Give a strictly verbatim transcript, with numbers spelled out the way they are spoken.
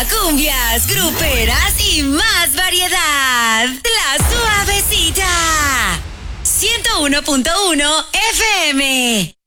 cumbias, gruperas y más variedad. La Suavecita. ciento uno punto uno F M.